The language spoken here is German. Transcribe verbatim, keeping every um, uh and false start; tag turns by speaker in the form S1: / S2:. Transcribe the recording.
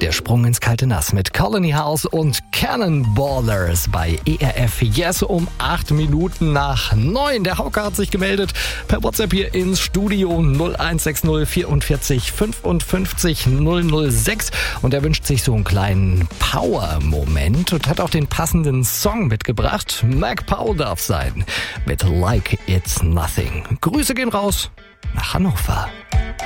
S1: Der Sprung ins kalte Nass mit Colony House und Cannonballers bei E R F Yes um acht Minuten nach neun. Der Hauke hat sich gemeldet per WhatsApp hier ins Studio null eins sechs null vierundvierzig fünfundfünfzig null null sechs und er wünscht sich so einen kleinen Power-Moment und hat auch den passenden Song mitgebracht. Mac Powell darf sein mit Like It's Nothing. Grüße gehen raus nach Hannover.